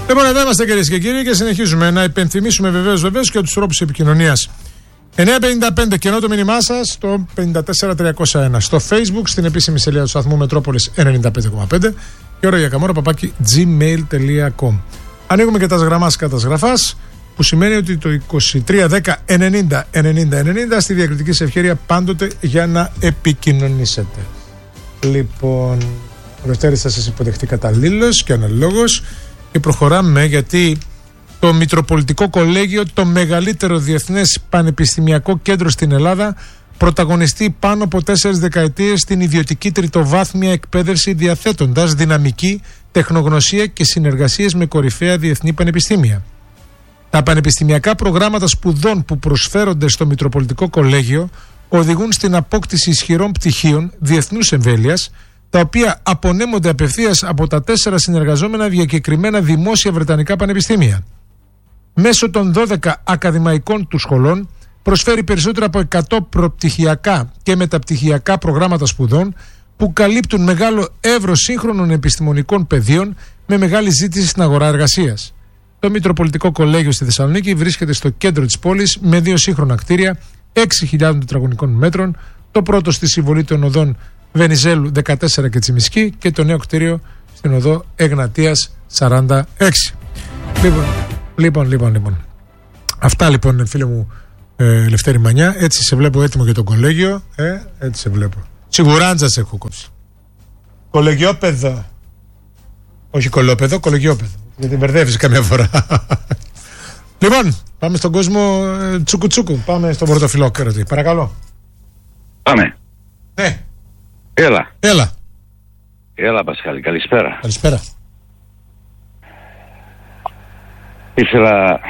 Λοιπόν, εδώ είμαστε κυρίες και κύριοι και συνεχίζουμε να υπενθυμίσουμε βεβαίως και τους τρόπους επικοινωνίας. 955 και ενώ το μήνυμά σας στο 54301. Στο Facebook, στην επίσημη σελίδα του σταθμού Μετρόπολης 95,5 και ώρα για καμόρα @gmail.com. Ανοίγουμε και τα γραμμάς κατασγραφάς, που σημαίνει ότι το 2310-90-90-90 στη διακριτική σε ευκαιρία πάντοτε για να επικοινωνήσετε. Λοιπόν, ο Λευτέρης θα σας υποδεχτεί καταλήλως και αναλόγως και προχωράμε, γιατί το Μητροπολιτικό Κολέγιο, το μεγαλύτερο διεθνές πανεπιστημιακό κέντρο στην Ελλάδα, πρωταγωνιστεί πάνω από 4 δεκαετίες στην ιδιωτική τριτοβάθμια εκπαίδευση, διαθέτοντας δυναμική, τεχνογνωσία και συνεργασίες με κορυφαία διεθνή πανεπιστήμια. Τα πανεπιστημιακά προγράμματα σπουδών που προσφέρονται στο Μητροπολιτικό Κολέγιο οδηγούν στην απόκτηση ισχυρών πτυχίων διεθνούς εμβέλειας, τα οποία απονέμονται απευθείας από τα 4 συνεργαζόμενα διακεκριμένα δημόσια βρετανικά πανεπιστήμια. Μέσω των 12 ακαδημαϊκών του σχολών προσφέρει περισσότερα από 100 προπτυχιακά και μεταπτυχιακά προγράμματα σπουδών που καλύπτουν μεγάλο εύρος σύγχρονων επιστημονικών πεδίων με μεγάλη ζήτηση στην αγορά εργασίας. Το Μητροπολιτικό Κολέγιο στη Θεσσαλονίκη βρίσκεται στο κέντρο της πόλης με 2 σύγχρονα κτίρια 6.000 τετραγωνικών μέτρων, το πρώτο στη συμβολή των οδών Βενιζέλου 14 και Τσιμισκή και το νέο κτίριο στην οδό Εγνατίας 46. Λοιπόν. Αυτά λοιπόν, φίλε μου Λευτέρη Μανιά. Έτσι σε βλέπω έτοιμο για το κολέγιο. Έτσι σε βλέπω. Σιγουράντζα σε έχω κόψει. Κολεγιόπεδο. Όχι κολόπεδο, κολεγιόπεδο. Γιατί μπερδεύεις καμιά φορά. Λοιπόν, πάμε στον κόσμο τσουκουτσούκου. Πάμε στον πρωτοφιλόκρατη. Παρακαλώ. Πάμε. Ναι. Έλα Πασχάλη, καλησπέρα. Καλησπέρα. Ήθελα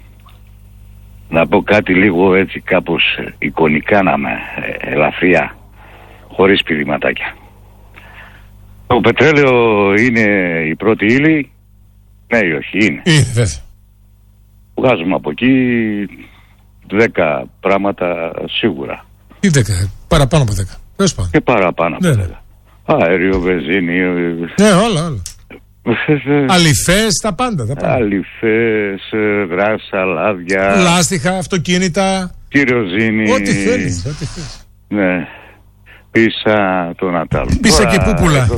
να πω κάτι λίγο έτσι κάπως εικονικά, να με ελαφριά, χωρίς πηδηματάκια. Το πετρέλαιο είναι η πρώτη ύλη. Ναι ή όχι? Είναι. Βέβαια. Βγάζουμε από εκεί 10 πράγματα σίγουρα. Τι 10, παραπάνω από 10. Και παραπάνω από 10. Αέριο, βενζίνη. Ναι, όλα. Αληθές, τα πάντα. Αληθές, γράσα, λάδια. Λάστιχα, αυτοκίνητα. Κυροζίνη. Ό,τι θέλεις. Ναι. Πίσα τον Ατάλ. Πίσα και πούπουλα.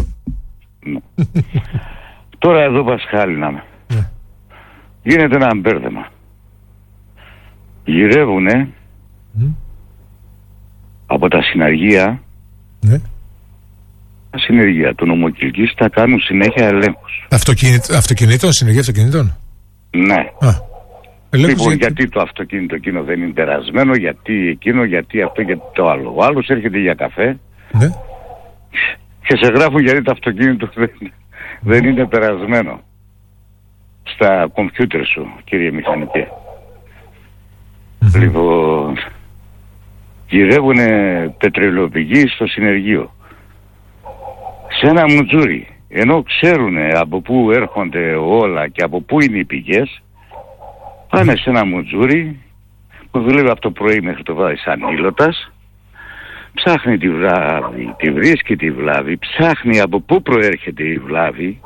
Τώρα εδώ Πασχάλη να με. Γίνεται ένα μπέρδεμα. Γυρεύουνε από τα συναργεία. Ναι. Τα συνεργεία του νομοκυλκής θα κάνουν συνέχεια ελέγχους. Αυτοκινήτων, συνεργεία αυτοκινήτων. Ναι. Λοιπόν, γιατί το αυτοκίνητο εκείνο δεν είναι τερασμένο, γιατί εκείνο, γιατί αυτό, γιατί το άλλο. Ο άλλος έρχεται για καφέ. Ναι. Και σε γράφουν γιατί το αυτοκίνητο δεν είναι περασμένο στα κομπιούτερ σου, κύριε μηχανικέ. Λοιπόν, γυρεύουνε πετρελαιοπηγοί στο συνεργείο σε ένα μουτζούρι, ενώ ξέρουνε από πού έρχονται όλα και από πού είναι οι πηγές. Πάνε σε ένα μουτζούρι που δουλεύει από το πρωί μέχρι το βράδυ σαν ήλωτας. Ψάχνει τη βλάβη, τη βρίσκει τη βλάβη, ψάχνει από πού προέρχεται η βλάβη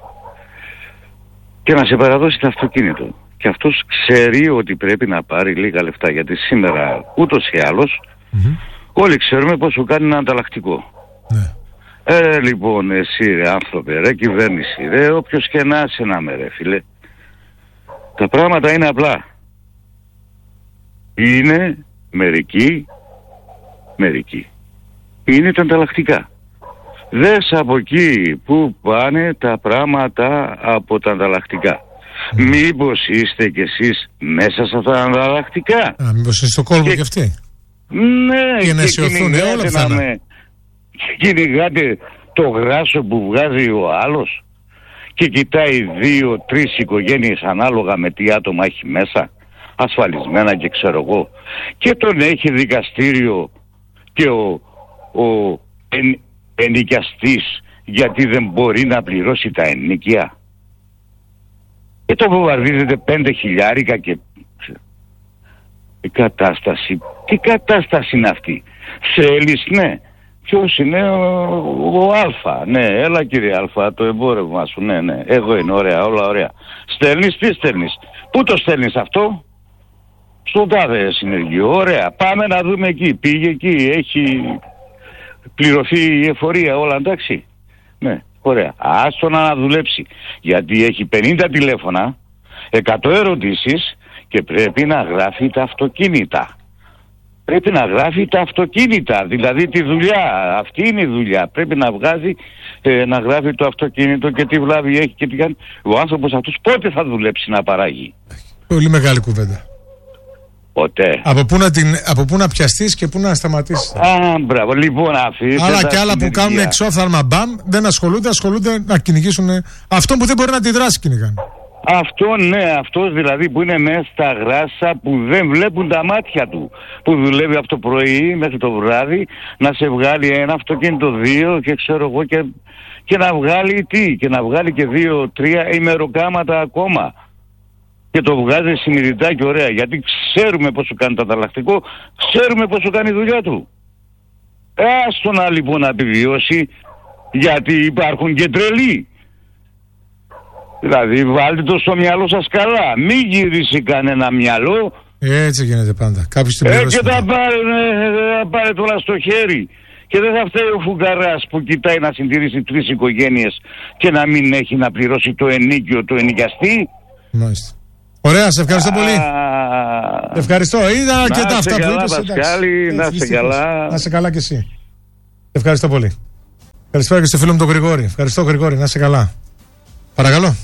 και να σε παραδώσει το αυτοκίνητο. Και αυτός ξέρει ότι πρέπει να πάρει λίγα λεφτά, γιατί σήμερα ούτως ή άλλως όλοι ξέρουμε πόσο κάνει ένα ανταλλακτικό. Λοιπόν, εσύ ρε άνθρωπε, ρε κυβέρνηση, ρε όποιος και να είσαι να με ρε φίλε, τα πράγματα είναι απλά. Είναι μερικοί. Είναι τα ανταλλακτικά. Δες από εκεί που πάνε τα πράγματα από τα ανταλλακτικά. Μήπως είστε κι εσείς μέσα σε αυτά τα ανταλλακτικά? Μήπως είστε στο κόλπο κι αυτοί? Ναι, και να αισιωθούν όλα αυτά. Και κυνηγάτε το γράσο που βγάζει ο άλλος και κοιτάει 2-3 οικογένειες ανάλογα με τι άτομα έχει μέσα, ασφαλισμένα και ξέρω εγώ, και τον έχει δικαστήριο και ο ενοικιαστής γιατί δεν μπορεί να πληρώσει τα ενοίκια και το βομβαρδίζεται 5 χιλιάρικα και τι κατάσταση είναι αυτή? Θέλεις, ναι, Ποιος είναι ο Αλφα? Ναι, έλα κύριε Αλφα, το εμπόρευμά σου. Ναι, εγώ είναι, ωραία, όλα ωραία. Στέλνεις, τι στέλνεις? Πού το στέλνεις αυτό? Στον τάδε συνεργείο. Ωραία, πάμε να δούμε εκεί. Πήγε εκεί, έχει πληρωθεί η εφορία, όλα εντάξει? Ναι, ωραία. Άστο να δουλέψει. Γιατί έχει 50 τηλέφωνα, 100 ερωτήσεις και πρέπει να γράφει τα αυτοκίνητα. Πρέπει να γράφει τα αυτοκίνητα, δηλαδή τη δουλειά. Αυτή είναι η δουλειά. Πρέπει να βγάζει, να γράφει το αυτοκίνητο και τι βλάβη έχει και τι κάνει. Ο άνθρωπος αυτός πότε θα δουλέψει να παράγει? Πολύ μεγάλη κουβέντα. Ποτέ. Από πού να πιαστείς και πού να σταματήσεις. Μπράβο. Λοιπόν, αφήστε. Άλλα και άλλα που κάνουν εξόφθαλμα μπαμ δεν ασχολούνται να κυνηγήσουν αυτό που δεν μπορεί να αντιδράσει, κυνηγάνε. Αυτό ναι, αυτός δηλαδή που είναι μέσα στα γράσα που δεν βλέπουν τα μάτια του, που δουλεύει από το πρωί μέχρι το βράδυ να σε βγάλει ένα αυτοκίνητο, δύο και ξέρω εγώ και να βγάλει τι, και να βγάλει και 2-3 ημεροκάματα ακόμα και το βγάζει συνειδητά και ωραία, γιατί ξέρουμε πόσο κάνει το ανταλλακτικό, ξέρουμε πόσο κάνει η δουλειά του. Άστο να λοιπόν να επιβιώσει, γιατί υπάρχουν και τρελοί. Δηλαδή βάλτε το στο μυαλό σας καλά. Μην γυρίσει κανένα μυαλό. Έτσι γίνεται πάντα. Κάποιος την πληρώσει. Και θα πάρε τώρα στο χέρι. Και δεν θα φταίει ο φουγκαράς που κοιτάει να συντηρήσει 3 οικογένειες και να μην έχει να πληρώσει το ενίκιο του ενοικιαστή. Μάλιστα. Ωραία, σε ευχαριστώ πολύ. Ευχαριστώ. Είδα αρκετά αυτά που είπες. Να είσαι καλά. Να είσαι καλά κι εσύ. Ευχαριστώ πολύ. Καλησπέρα και στο φίλο μου τον Γρηγόρη. Ευχαριστώ Γρηγόρη, να είσαι καλά. Παρακαλώ.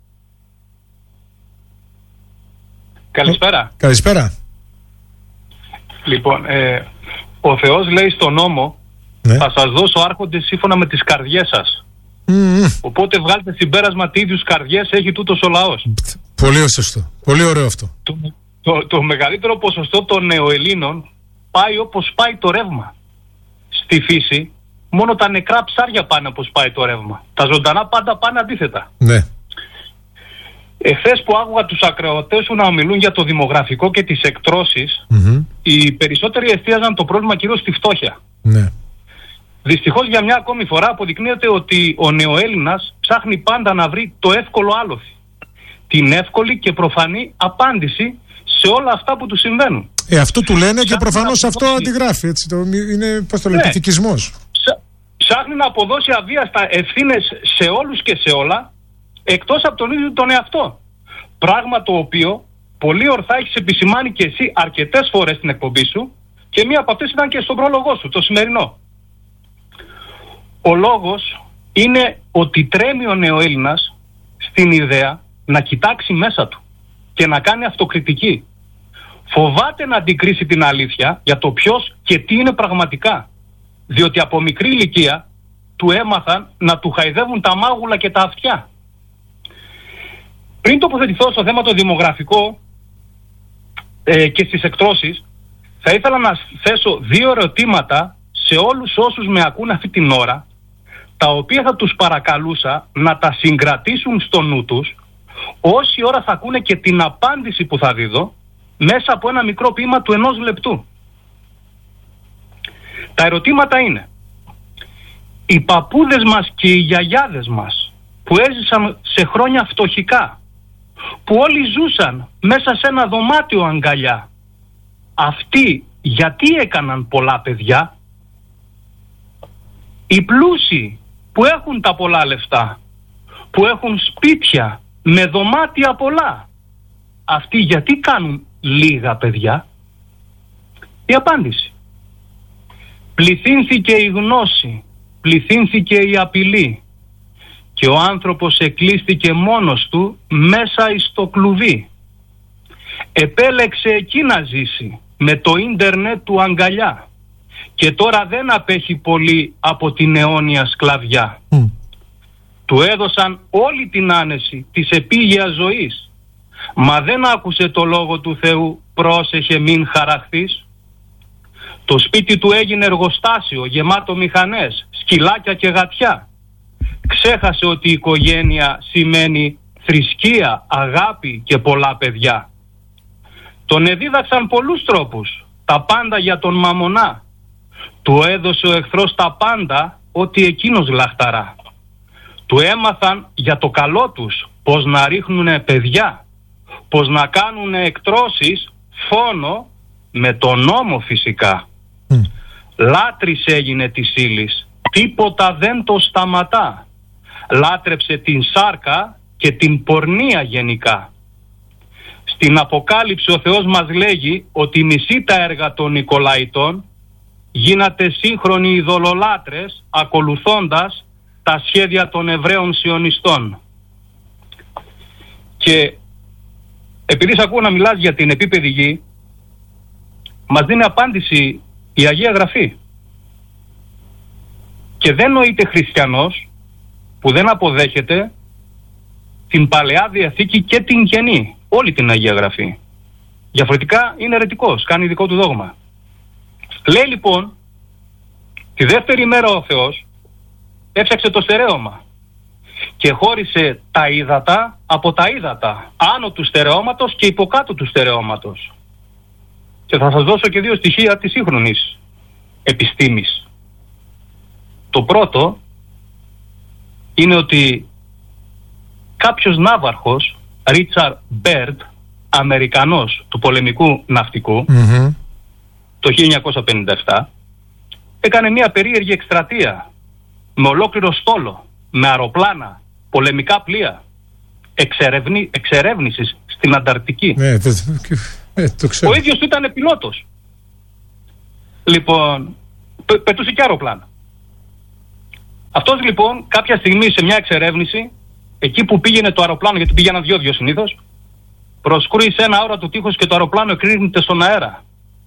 Καλησπέρα. Καλησπέρα. Λοιπόν, ο Θεός λέει στον νόμο, ναι, θα σας δώσω άρχοντες σύμφωνα με τις καρδιές σας. Οπότε βγάλτε συμπέρασμα τι ίδιους καρδιές έχει τούτος ο λαός. Πολύ σωστό. Πολύ ωραίο αυτό. Το μεγαλύτερο ποσοστό των νεοελλήνων πάει όπως πάει το ρεύμα. Στη φύση μόνο τα νεκρά ψάρια πάνε όπως πάει το ρεύμα. Τα ζωντανά πάντα πάνε αντίθετα. Ναι. Εχθές που άκουγα τους ακροατές σου να ομιλούν για το δημογραφικό και τις εκτρώσεις, οι περισσότεροι εστίαζαν το πρόβλημα κυρίως στη φτώχεια. Ναι. Δυστυχώς για μια ακόμη φορά αποδεικνύεται ότι ο νεοέλληνας ψάχνει πάντα να βρει το εύκολο άλοθη. Την εύκολη και προφανή απάντηση σε όλα αυτά που του συμβαίνουν. Αυτό του λένε και προφανώς αυτό αντιγράφει. Έτσι, είναι, πώς το λένε, ηθικισμός. Ψάχνει να αποδώσει αβίαστα ευθύνες σε όλους και σε όλα, εκτός από τον ίδιο τον εαυτό. Πράγμα το οποίο πολύ ορθά έχεις επισημάνει και εσύ αρκετές φορές στην εκπομπή σου και μία από αυτές ήταν και στον πρόλογό σου, το σημερινό. Ο λόγος είναι ότι τρέμει ο νεοέλληνας στην ιδέα να κοιτάξει μέσα του και να κάνει αυτοκριτική. Φοβάται να αντικρίσει την αλήθεια για το ποιος και τι είναι πραγματικά. Διότι από μικρή ηλικία του έμαθαν να του χαϊδεύουν τα μάγουλα και τα αυτιά. Πριν τοποθετηθώ στο θέμα το δημογραφικό και στις εκτρώσεις, θα ήθελα να θέσω 2 ερωτήματα σε όλους όσους με ακούν αυτή την ώρα, τα οποία θα τους παρακαλούσα να τα συγκρατήσουν στο νου τους, όση ώρα θα ακούνε και την απάντηση που θα δίδω, μέσα από ένα μικρό ποίημα του 1 λεπτού. Τα ερωτήματα είναι: οι παππούδες μας και οι γιαγιάδες μας που έζησαν σε χρόνια φτωχικά, που όλοι ζούσαν μέσα σε ένα δωμάτιο αγκαλιά, αυτοί γιατί έκαναν πολλά παιδιά? Οι πλούσιοι που έχουν τα πολλά λεφτά, που έχουν σπίτια με δωμάτια πολλά, αυτοί γιατί κάνουν λίγα παιδιά? Η απάντηση: πληθύνθηκε η γνώση, πληθύνθηκε η απειλή και ο άνθρωπος εκλείστηκε μόνος του μέσα εις το κλουβί. Επέλεξε εκεί να ζήσει με το ίντερνετ του αγκαλιά και τώρα δεν απέχει πολύ από την αιώνια σκλαβιά. Του έδωσαν όλη την άνεση της επίγειας ζωής, μα δεν άκουσε το λόγο του Θεού, πρόσεχε μην χαραχθείς. Το σπίτι του έγινε εργοστάσιο γεμάτο μηχανές, σκυλάκια και γατιά. Ξέχασε ότι η οικογένεια σημαίνει θρησκεία, αγάπη και πολλά παιδιά. Τον εδίδαξαν πολλούς τρόπους, τα πάντα για τον μαμονά. Του έδωσε ο εχθρός τα πάντα, ό,τι εκείνος λαχταρά. Του έμαθαν για το καλό τους πως να ρίχνουνε παιδιά, πως να κάνουνε εκτρώσεις, φόνο, με τον νόμο φυσικά. Λάτρης έγινε της ύλης, τίποτα δεν το σταματά. Λάτρεψε την σάρκα και την πορνεία γενικά. Στην Αποκάλυψη ο Θεός μας λέγει ότι μισεί τα έργα των Νικολαϊτών, γίνατε σύγχρονοι ειδωλολάτρες ακολουθώντας τα σχέδια των Εβραίων Σιωνιστών. Και επειδή σ' ακούω να μιλάς για την επίπεδη γη, μας δίνει απάντηση η Αγία Γραφή. Και δεν νοείται χριστιανός που δεν αποδέχεται την Παλαιά Διαθήκη και την Καινή, όλη την Αγία Γραφή. Διαφορετικά είναι αιρετικός, κάνει δικό του δόγμα. Λέει λοιπόν, τη δεύτερη μέρα ο Θεός έφτιαξε το στερέωμα και χώρισε τα ύδατα από τα ύδατα, άνω του στερεώματος και υποκάτω του στερεώματος. Και θα σας δώσω και 2 στοιχεία της σύγχρονης επιστήμης. Το πρώτο είναι ότι κάποιος ναύαρχος, Ρίτσαρντ Μπέρντ, Αμερικανός του πολεμικού ναυτικού, το 1957, έκανε μια περίεργη εκστρατεία με ολόκληρο στόλο, με αεροπλάνα, πολεμικά πλοία, εξερεύνησης στην Ανταρκτική. Το ξέρω. Ο ίδιος του ήταν πιλότος. Λοιπόν, πετούσε και αεροπλάνα. Αυτός λοιπόν κάποια στιγμή σε μια εξερεύνηση, εκεί που πήγαινε το αεροπλάνο, γιατί πήγαιναν 2 συνήθως, προσκρούει σε ένα αόρατο τείχος και το αεροπλάνο εκρήγνεται στον αέρα.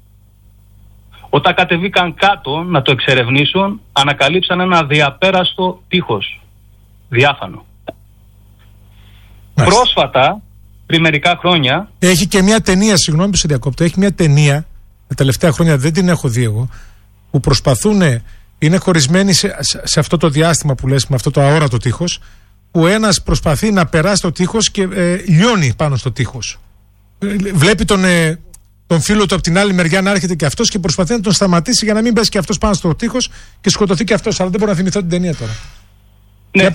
Όταν κατεβήκαν κάτω να το εξερευνήσουν, ανακαλύψαν ένα διαπέραστο τείχος, διάφανο. Μάλιστα. Πρόσφατα, πριν μερικά χρόνια... Έχει και μια ταινία, συγγνώμη που σε διακόπτω, έχει μια ταινία, τα τελευταία χρόνια δεν την έχω δει εγώ, που προσπαθούν, είναι χωρισμένοι σε αυτό το διάστημα που λες, με αυτό το αόρατο τείχος, που ένας προσπαθεί να περάσει το τείχος και λιώνει πάνω στο τείχος. Βλέπει τον φίλο του από την άλλη μεριά να έρχεται και αυτός και προσπαθεί να τον σταματήσει για να μην πέσει και αυτός πάνω στο τείχος και σκοτωθεί και αυτός. Αλλά δεν μπορώ να θυμηθώ την ταινία τώρα. Ναι,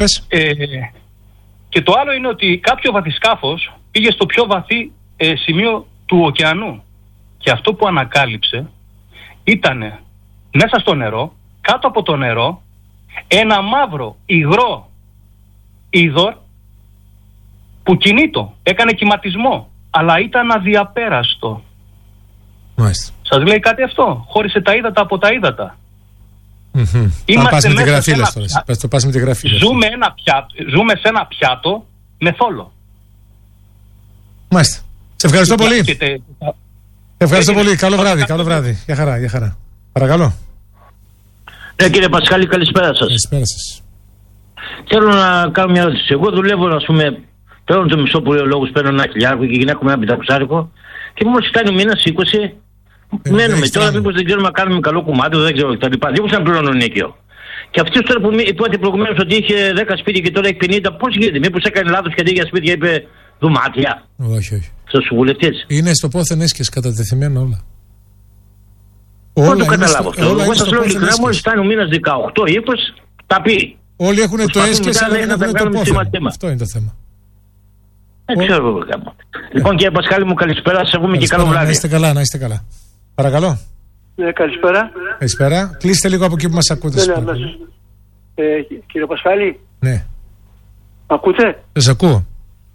και το άλλο είναι ότι κάποιο βαθυσκάφος πήγε στο πιο βαθύ σημείο του ωκεανού. Και αυτό που ανακάλυψε ήταν μέσα στο νερό, κάτω από το νερό, ένα μαύρο υγρό είδωρ που κινείτο, έκανε κυματισμό, αλλά ήταν αδιαπέραστο. Μάλιστα. Σας λέει κάτι αυτό? Χώρισε τα ύδατα από τα ύδατα. Πας με τη γραφή, λες τώρα. Το πας με τη γραφή. Ζούμε σε ένα πιάτο με θόλο. Μάλιστα. Σε ευχαριστώ πολύ. Ευχαριστώ πολύ. Καλό βράδυ. Καλό βράδυ. Για χαρά, για χαρά. Παρακαλώ. Ναι, κύριε Πασχάλη, καλησπέρα σας. Καλησπέρα σας. Θέλω να κάνω μια ερώτηση. Εγώ δουλεύω, ας πούμε, παίρνω το μισό που λέει ο λόγος, παίρνω 1.000 και γυναίκα με 1.500 και μόλις φτάνει ο μήνας 20, μένουμε. Τώρα μήπως δεν ξέρουμε να κάνουμε καλό κομμάτι, δεν ξέρω κτλ. Μήπως να πληρώνω νίκαιο. Και αυτός τώρα που είπατε προηγουμένως ότι είχε 10 σπίτια και τώρα έχει 50, πώς γίνεται? Μήπως έκανε λάθος και αντί για σπίτια είπε δωμάτια? Όχι, όχι. Στους βουλευτές. Είναι στο πόθεν έσχες κατατεθειμένα όλα. Όλα το καταλάβω αυτό. Εγώ σας λέω ειλικρινά, μόλις φτάνει ο μήνας 18, 20, τα πει. Όλοι έχουν το έσχες, αλλά δεν έχουν το πόθεν. Αυτό είναι το θέμα. Δεν ξέρω εγώ κάμα. Λοιπόν, κύριε Πασχάλη μου, καλησπέρα. Σας εύχομαι και καλό βράδυ. Να είστε καλά, να είστε καλά. Παρακαλώ. Ναι, καλησπέρα. Καλησπέρα. Κλείστε λίγο από εκεί που μας ακούτε. Κύριε Πασχάλη. Ναι. Ακούτε? Σας ακούω.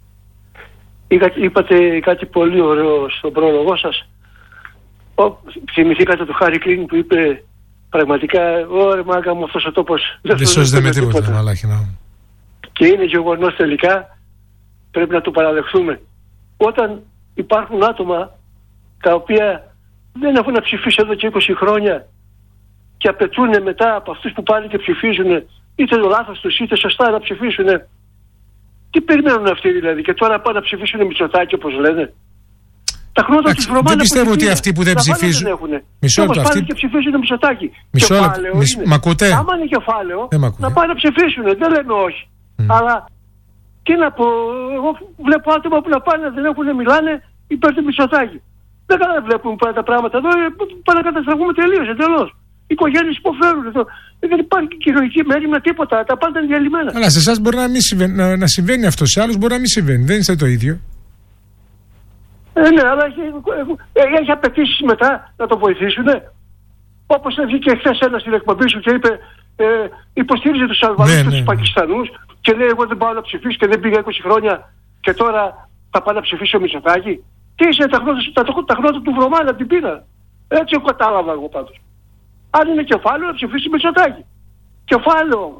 Είπατε κάτι πολύ ωραίο στον πρόλογό σας. Θυμηθήκατε το Χάρη Κλίν που είπε πραγματικά, ωραία μάγκα μου, αυτός ο τόπος δεν σώζεται με τίποτα. Μαλάχινα. Και είναι γεγονός τελικά, πρέπει να το παραδεχθούμε. Όταν υπάρχουν άτομα τα οποία δεν έχουν να ψηφίσουν εδώ και 20 χρόνια και απαιτούν μετά από αυτούς που πάνε και ψηφίζουν, είτε το λάθος τους είτε σωστά να ψηφίσουν, τι περιμένουν αυτοί δηλαδή? Και τώρα πάνε να ψηφίσουν Μητσοτάκη όπως λένε. Τα χρήματα τους βρωμάνε. Δεν πιστεύω ότι αυτοί που δεν ψηφίζουν. Μισό λεπτό. Πάνε και ψηφίζουν Μητσοτάκη. Μισό λεπτό. Μ' ακούτε? Άμα είναι κεφάλαιο, να πάνε να ψηφίσουν. Δεν λέμε όχι. Αλλά τι να πω, εγώ βλέπω άτομα που να πάνε, δεν έχουν, μιλάνε υπέρ του Μητσοτάκη. Δεν βλέπουμε τα πράγματα εδώ, πάνε να καταστραφούμε τελείως, εντελώς. Οι οικογένειες υποφέρουν εδώ. Δεν υπάρχει κοινωνική μέρημνα, τίποτα. Τα πάντα είναι διαλυμένα. Αλλά σε εσάς μπορεί να συμβαίνει αυτό, σε άλλους μπορεί να μην συμβαίνει. Δεν είστε το ίδιο. Ναι, αλλά έχει απαιτήσεις μετά να το βοηθήσουν. Όπως βγήκε χθες ένας στην εκπομπή σου και είπε, υποστήριζε τους Αλβανούς και τους Πακιστανούς και λέει: εγώ δεν πάω να ψηφίσω και δεν πήγα 20 χρόνια και τώρα θα πάω να ψηφίσω ο Μητσοτάκη. Τι είσαι τα χρόνια του βρωμάνε από την πείνα. Έτσι κατάλαβα εγώ πάντως. Αν είναι κεφάλαιο, να ψηφίσει Μητσοτάκη. Κεφάλαιο όμως.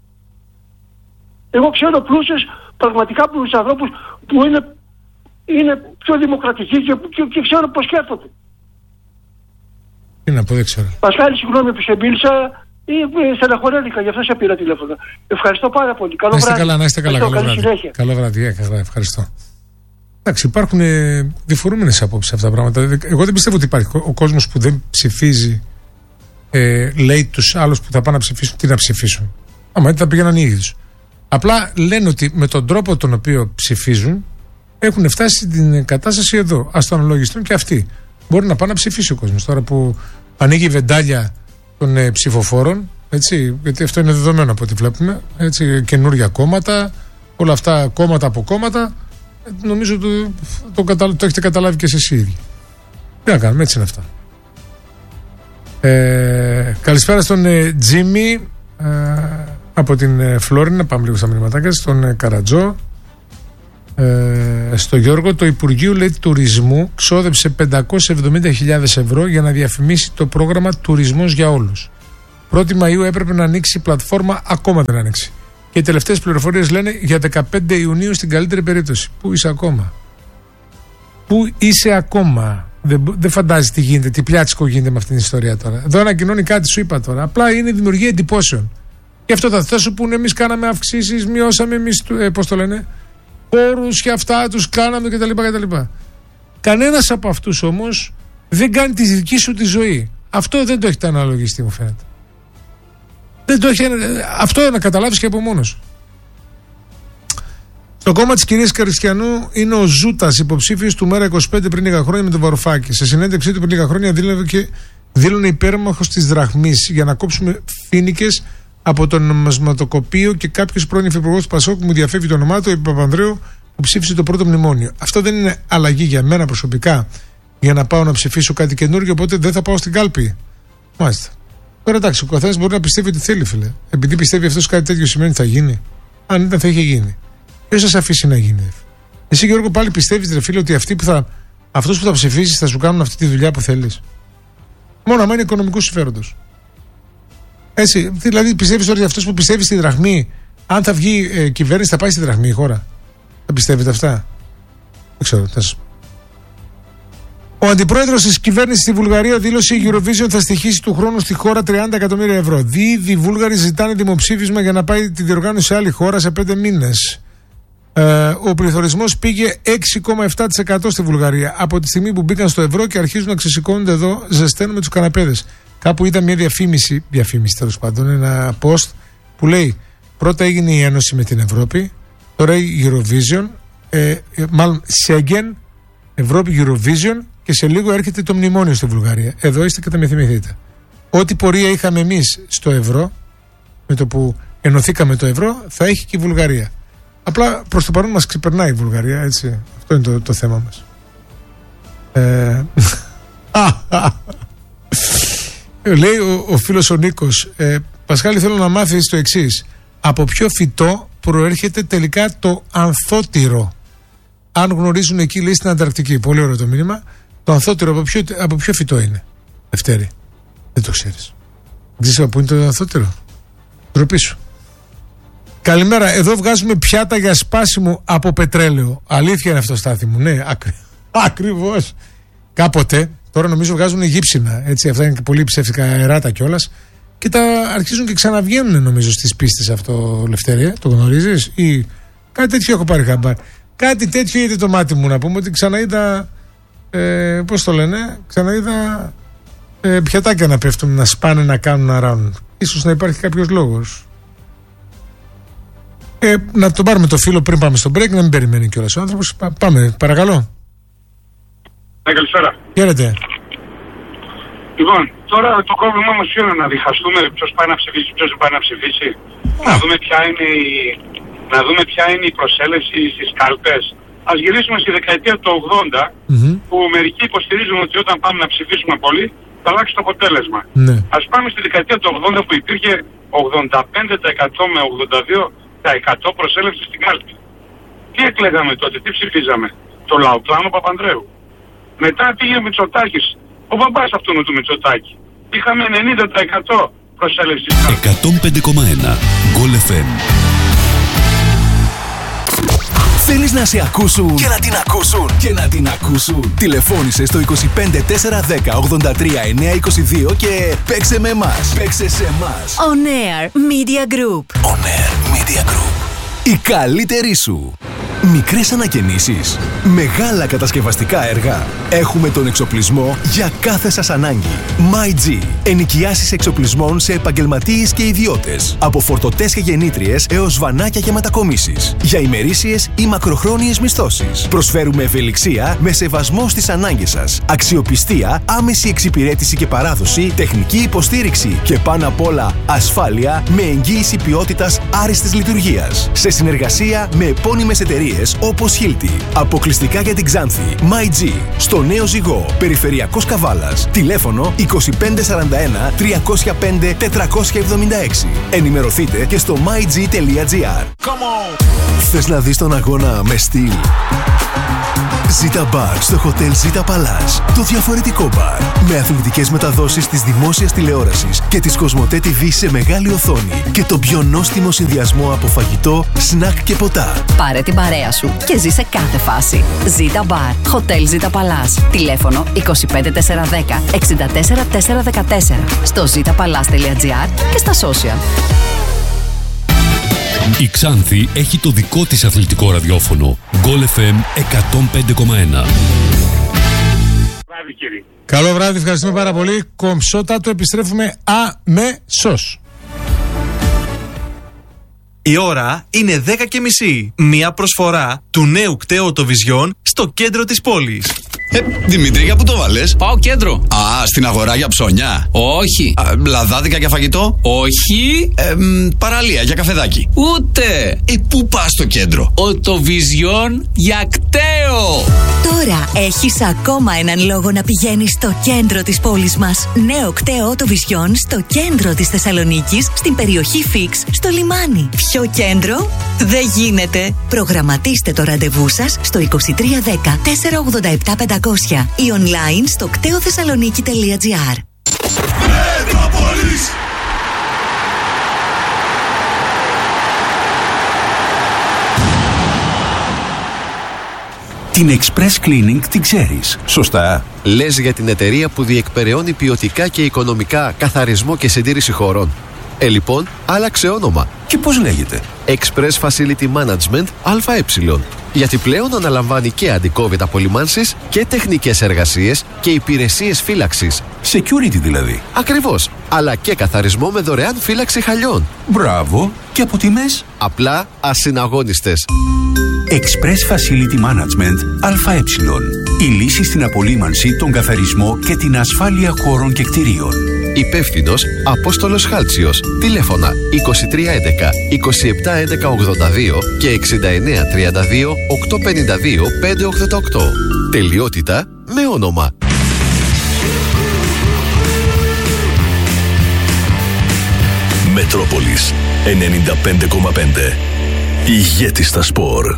Εγώ ξέρω πλούσιους, πραγματικά πλούσιους ανθρώπους που είναι πιο δημοκρατικοί και ξέρω πώς σκέφτονται. Τι να πω, δεν ξέρω. Πασχάλη, συγγνώμη που σε μίλησα, στεναχωρέθηκα, γι' αυτό σε πήρα τηλέφωνο. Ευχαριστώ πάρα πολύ. Καλό βράδυ. Να είστε καλά, καλό βράδυ. Καλό βράδυ, ευχαριστώ. Εντάξει, υπάρχουν διφορούμενες απόψεις αυτά τα πράγματα. Εγώ δεν πιστεύω ότι υπάρχει ο κόσμος που δεν ψηφίζει, λέει τους άλλους που θα πάνε να ψηφίσουν τι να ψηφίσουν. Άμα έτσι θα πήγαιναν οι ίδιους. Απλά λένε ότι με τον τρόπο τον οποίο ψηφίζουν έχουν φτάσει στην κατάσταση εδώ. Ας το αναλογιστούν και αυτοί. Μπορεί να πάνε να ψηφίσει ο κόσμος. Τώρα που ανοίγει η βεντάλια των ψηφοφόρων, έτσι, γιατί αυτό είναι δεδομένο από ό,τι βλέπουμε. Έτσι, καινούργια κόμματα, όλα αυτά κόμματα από κόμματα. Νομίζω το έχετε καταλάβει και εσείς οι ίδιοι. Τι να κάνουμε, έτσι είναι αυτά. Καλησπέρα στον Τζίμι από την Φλόρινα. Πάμε λίγο στα μηνυματάκια. Στον Καρατζό. Στο Γιώργο, το Υπουργείο λέει τουρισμού ξόδεψε 570.000 ευρώ για να διαφημίσει το πρόγραμμα Τουρισμός για Όλους. 1η Μαΐου έπρεπε να ανοίξει η πλατφόρμα, ακόμα δεν ανοίξει. Και οι τελευταίες πληροφορίες λένε για 15 Ιουνίου στην καλύτερη περίπτωση. Πού είσαι ακόμα? Πού είσαι ακόμα? Δεν φαντάζεσαι τι γίνεται, τι πλιάτσικο γίνεται με αυτήν την ιστορία τώρα. Εδώ ανακοινώνει κάτι, σου είπα τώρα. Απλά είναι δημιουργία εντυπώσεων. Γι' αυτό θα σου πούνε, εμείς κάναμε αυξήσεις, μειώσαμε εμείς, πώς το λένε, όρους και αυτά τους κάναμε κτλ. Κανένας από αυτούς όμως δεν κάνει τη δική σου τη ζωή. Αυτό δεν το έχετε αναλογιστεί, μου φαίνεται. Δεν το έχει, αυτό να καταλάβεις και από μόνος. Το κόμμα της κυρίας Καριστιανού είναι ο Ζούτας, υποψήφιος του Μέρα 25 πριν λίγα χρόνια με τον Βαρουφάκη. Σε συνέντευξή του πριν λίγα χρόνια δήλωνε υπέρμαχος της δραχμής για να κόψουμε φοίνικες από το νομισματοκοπείο και κάποιος πρώην υφυπουργός του Πασόκ που μου διαφεύγει το όνομά του, επί Παπανδρέου, που ψήφισε το πρώτο μνημόνιο. Αυτό δεν είναι αλλαγή για μένα προσωπικά για να πάω να ψηφίσω κάτι καινούργιο, οπότε δεν θα πάω στην κάλπη. Μάλιστα. Τώρα εντάξει, ο καθένας μπορεί να πιστεύει ότι θέλει, φίλε. Επειδή πιστεύει αυτός κάτι τέτοιο σημαίνει ότι θα γίνει. Αν ήταν θα είχε γίνει. Ποιος θα σε αφήσει να γίνει? Εσύ, Γιώργο, πάλι πιστεύεις, ρε φίλε, ότι αυτούς που θα ψηφίσεις θα σου κάνουν αυτή τη δουλειά που θέλεις? Μόνο άμα είναι οικονομικού συμφέροντος. Έτσι, δηλαδή πιστεύεις ότι αυτός που πιστεύει στη δραχμή, αν θα βγει κυβέρνηση, θα πάει στη δραχμή η χώρα? Θα πιστεύετε αυτά? Δεν ξέρω. Ο αντιπρόεδρος της κυβέρνησης στη Βουλγαρία δήλωσε η Eurovision θα στοιχήσει του χρόνου στη χώρα 30 εκατομμύρια ευρώ. Ήδη οι Βούλγαροι ζητάνε δημοψήφισμα για να πάει τη διοργάνωση σε άλλη χώρα σε 5 μήνες. Ο πληθωρισμός πήγε 6,7% στη Βουλγαρία από τη στιγμή που μπήκαν στο ευρώ και αρχίζουν να ξεσηκώνονται εδώ, ζεσταίνουν με τους καναπέδες. Κάπου είδα μια διαφήμιση τέλος πάντων, ένα post που λέει πρώτα έγινε η Ένωση με την Ευρώπη, τώρα η Eurovision, μάλλον Σέγγεν, Ευρώπη Eurovision και σε λίγο έρχεται το μνημόνιο στη Βουλγαρία. Εδώ είστε και θα με θυμηθείτε. Ό,τι πορεία είχαμε εμείς στο ευρώ, με το που ενωθήκαμε το ευρώ, θα έχει και η Βουλγαρία. Απλά προς το παρόν μας ξεπερνάει η Βουλγαρία, έτσι. Αυτό είναι το θέμα μας. Λέει ο φίλος ο Νίκος, Πασχάλη, θέλω να μάθεις το εξής. Από ποιο φυτό προέρχεται τελικά το ανθότυρο? Αν γνωρίζουν εκεί, λέει, στην Ανταρκτική. Πολύ ωραίο το μήνυμα. Το ανθότυρο από ποιο φυτό είναι? Δευτέρη. Δεν το ξέρεις? Δεν ξέρεις από πού είναι το ανθότυρο? Ντροπή σου. Καλημέρα. Εδώ βγάζουμε πιάτα για σπάσιμο από πετρέλαιο. Αλήθεια είναι αυτό, Στάθη μου? Ναι, ακριβώς. Κάποτε, τώρα νομίζω βγάζουν γύψινα. Έτσι, αυτά είναι και πολύ ψεύτικα αεράτα κιόλας. Και τα αρχίζουν και ξαναβγαίνουν, νομίζω, στις πίστες αυτό, Λευτέρια. Το γνωρίζεις? Ή κάτι τέτοιο έχω πάρει χαμπάρι. Κάτι τέτοιο είδε το μάτι μου, να πούμε, ότι ξαναείδα. Πώς το λένε? Ξαναείδα πιατάκια να πέφτουν, να σπάνε, να κάνουν around. Ίσως να υπάρχει κάποιος λόγος. Να τον πάρουμε το φίλο πριν πάμε στο break, να μην περιμένει κιόλας ο άνθρωπος. Πάμε, παρακαλώ. Καλησπέρα. Χαίρετε. Λοιπόν, Τώρα το πρόβλημα όμως είναι να διχαστούμε ποιος πάει να ψηφίσει, ποιος δεν πάει να ψηφίσει. Να δούμε ποια είναι η προσέλευση στις κάλπες. Ας γυρίσουμε στη δεκαετία του 80, που μερικοί υποστηρίζουν ότι όταν πάμε να ψηφίσουμε πολύ θα αλλάξει το αποτέλεσμα. Ναι. Ας πάμε στη δεκαετία του 80 που υπήρχε 85% με 82% προσέλευση στην κάλπη. Τι εκλέγαμε τότε, τι ψηφίζαμε? Το Λαοπλάνο Παπανδρέου. Μετά πήγε ο Μητσοτάκης, ο μπαμπάς αυτού του Μητσοτάκη. Είχαμε 90% προσέλευση στην κάλπη. 105,1 Goal FM. Θέλεις να σε ακούσουν και να την ακούσουν και να την ακούσουν? Τηλεφώνησε στο 25 410 83 922 και παίξε με εμάς. Παίξε σε εμάς. On Air Media Group. On Air Media Group. Η καλύτερη σου. Μικρές ανακαινήσεις, μεγάλα κατασκευαστικά έργα. Έχουμε τον εξοπλισμό για κάθε σας ανάγκη. MyG. Ενοικιάσεις εξοπλισμών σε επαγγελματίες και ιδιώτες. Από φορτωτές και γεννήτριες έως βανάκια και μετακομίσεις. Για ημερήσιες ή μακροχρόνιες μισθώσεις. Προσφέρουμε ευελιξία με σεβασμό στις ανάγκες σας. Αξιοπιστία, άμεση εξυπηρέτηση και παράδοση, τεχνική υποστήριξη και πάνω απ' όλα ασφάλεια με εγγύηση ποιότητας άριστης λειτουργίας. Σε συνεργασία με επώνυμες εταιρείες όπως Hilti. Αποκλειστικά για την Ξάνθη. MyG. Στο Νέο Ζυγό. Περιφερειακός Καβάλας. Τηλέφωνο 2541 305 476. Ενημερωθείτε και στο myg.gr. Θες να δεις τον αγώνα με στυλ? Zita Bar στο Hotel Zita Palace. Το διαφορετικό μπαρ. Με αθλητικές μεταδόσεις της δημόσιας τηλεόρασης και της Κοσμοτέ TV σε μεγάλη οθόνη. Και το πιο νόστιμο συνδυασμό από φαγητό, σνακ και ποτά. Πάρε την παρέα σου και ζήσε κάθε φάση. Zita Bar. Hotel Zita Palace. Τηλέφωνο 25 410 64 414. Στο zitapalace.gr και στα social. Η Ξάνθη έχει το δικό της αθλητικό ραδιόφωνο. Goal FM 105,1. Καλό βράδυ, ευχαριστούμε πάρα πολύ. Κομψότατο, επιστρέφουμε αμέσως. Η ώρα είναι 10:30. Μια προσφορά του νέου κταίου Οτοβιζιόν στο κέντρο της πόλης. Δημήτρη, για πού το βάλες? Πάω κέντρο. Α, στην αγορά για ψώνια. Όχι. Λαδάδικα για φαγητό. Όχι. Παραλία για καφεδάκι. Ούτε. Πού πας στο κέντρο? Οτοβιζιόν για κταίο. Τώρα έχεις ακόμα έναν λόγο να πηγαίνεις στο κέντρο της πόλης μας. Νέο κταίο Οτοβιζιόν στο κέντρο της Θεσσαλονίκης, στην περιοχή Φίξ, στο λιμάνι. Πιο κέντρο δεν γίνεται. Προγραμματίστε το ραντεβού σας στο 2310 487 500 ή online στο κτεοθεσσαλονίκη.gr. Μετρόπολης. Την Express Cleaning την ξέρεις, σωστά? Λες για την εταιρεία που διεκπεραιώνει ποιοτικά και οικονομικά καθαρισμό και συντήρηση χώρων. Λοιπόν, άλλαξε όνομα. Και πώς λέγεται? Express Facility Management ΑΕ. Γιατί πλέον αναλαμβάνει και αντικόβιτα απολυμάνσεις και τεχνικές εργασίες και υπηρεσίες φύλαξης. Security δηλαδή. Ακριβώς. Αλλά και καθαρισμό με δωρεάν φύλαξη χαλιών. Μπράβο. Και από τιμές? Απλά ασυναγώνιστες. Express Facility Management ΑΕ. Η λύση στην απολύμανση, τον καθαρισμό και την ασφάλεια χώρων και κτηρίων. Υπεύθυνος Απόστολος Χάλτσιος. Τηλέφωνα 2311 2711 82 και 6932 852 588. Τελειότητα με όνομα. Μετρόπολης 95,5. Ηγέτη στα σπορ.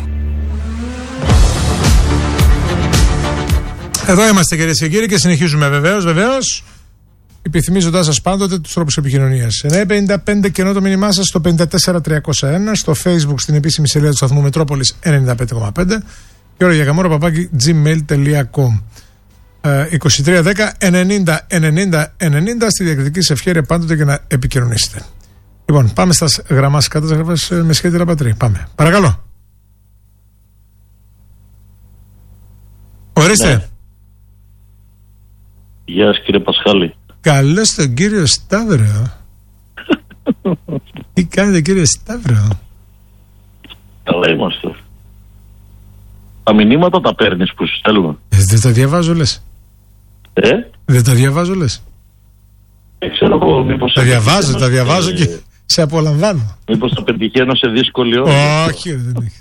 Εδώ είμαστε, κυρίες και κύριοι, και συνεχίζουμε βεβαίως. Επιθυμίζοντας σας πάντοτε τους τρόπους επικοινωνίας. 955 και ενώ το μήνυμά σας στο 54301, στο Facebook στην επίσημη σελίδα του σταθμού Μετρόπολης 95,5 και ώρα για γαμόρα gmail.com. 2310 90 90 90 στη διακριτική σας ευχέρεια πάντοτε για να επικοινωνήσετε. Λοιπόν, πάμε στα γραμμάς καταγραφές με σχέδια Λαπατρή. Πάμε. Παρακαλώ. Ορίστε. Ναι. Γεια σας κύριε Πασχάλη. Καλώς τον κύριο Σταύρο. Τι κάνετε κύριε Σταύρο? Καλά είμαστε. Τα μηνύματα τα παίρνεις που σου στέλνω? Δεν τα διαβάζω λες. Δεν τα διαβάζω λες. Ξέρω εγώ, μήπως... Τα διαβάζω και σε απολαμβάνω. Μήπως θα πετυχαίνω σε δύσκολη ώρα. Όχι, δεν έχει.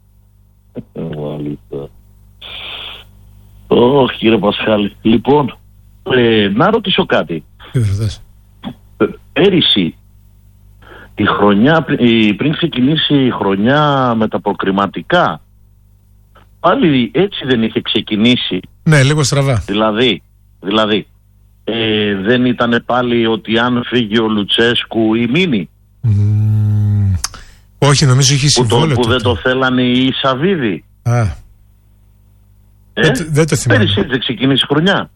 Όχι, κύριε Πασχάλη. Λοιπόν, να ρωτήσω κάτι. Πέρυσι, η χρονιά, πριν ξεκινήσει η χρονιά με τα προκριματικά, πάλι έτσι δεν είχε ξεκινήσει? Ναι, λίγο στραβά. Δηλαδή δεν ήταν πάλι ότι αν φύγει ο Λουτσέσκου ή μείνει? Όχι, νομίζω είχε συμβόλαιο που δεν το θέλανε οι Σαββίδη. Δεν το θυμάμαι. Πέρυσι δεν ξεκίνησε η χρονιά.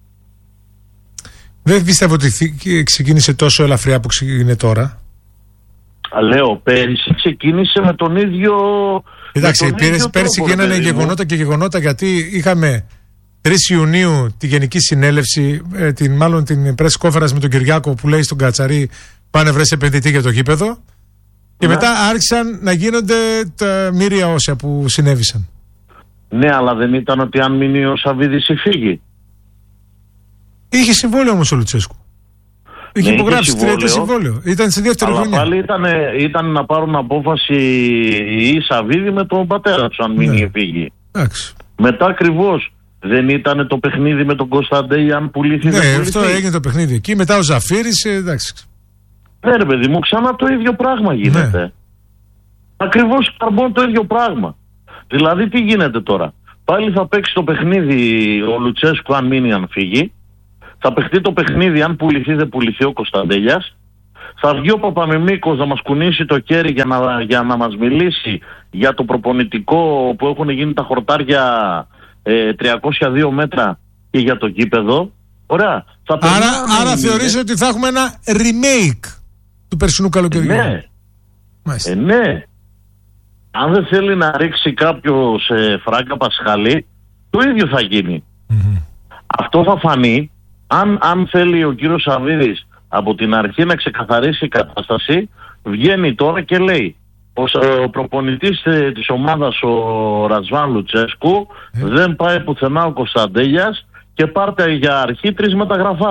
Δεν πιστεύω ότι ξεκίνησε τόσο ελαφριά που ξεκίνησε τώρα. Λέω, πέρυσι ξεκίνησε με τον ίδιο... Εντάξει, πέρυσι γίνανε γεγονότα γιατί είχαμε 3 Ιουνίου τη Γενική Συνέλευση, μάλλον την press conference με τον Κυριάκο που λέει στον Κατσαρί πάνε βρες επενδυτή για το γήπεδο. Και μετά άρχισαν να γίνονται τα μοίρια όσια που συνέβησαν. Ναι, αλλά δεν ήταν ότι αν μείνει ο Σαββίδης ή φύγει? Είχε συμβόλαιο όμως ο Λουτσέσκου. Είχε υπογράψει 3 συμβόλαιο. Ήταν στη δεύτερη χρονιά. Αλλά πάλι ήταν να πάρουν απόφαση οι Σαββίδη με τον πατέρα του αν μείνει ή φύγει. Μετά ακριβώς δεν ήταν το παιχνίδι με τον Κωνσταντέλια αν πουλήθη? Ναι, αυτό έγινε το παιχνίδι εκεί. Μετά ο Ζαφύρης, εντάξει. Ναι ρε παιδί μου, ξανά το ίδιο πράγμα γίνεται. Ναι. Ακριβώς καρμπών το ίδιο πράγμα. Δηλαδή τι γίνεται τώρα? Πάλι θα παίξει το παιχνίδι ο Λουτσέσκου αν μείνει αν φύγει. Θα παιχτεί το παιχνίδι αν πουληθεί δεν πουληθεί ο Κωνσταντέλιας. Θα βγει ο Παπαμιμίκος να μας κουνήσει το χέρι για να μας μιλήσει για το προπονητικό που έχουν γίνει τα χορτάρια 302 μέτρα και για το γήπεδο. Ωραία. Άρα θεωρείς ότι θα έχουμε ένα remake του περσινού καλοκαιριού? Ναι. Ναι. Αν δεν θέλει να ρίξει κάποιος φράγκα Πασχαλή, το ίδιο θα γίνει. Αυτό θα φανεί αν θέλει ο κύριος Σαββίδης από την αρχή να ξεκαθαρίσει η κατάσταση. Βγαίνει τώρα και λέει ο προπονητής της ομάδας ο Ρασβάν Λουτσέσκου δεν πάει πουθενά ο Κωνσταντέλιας και πάρτε για αρχή 3 μεταγραφά.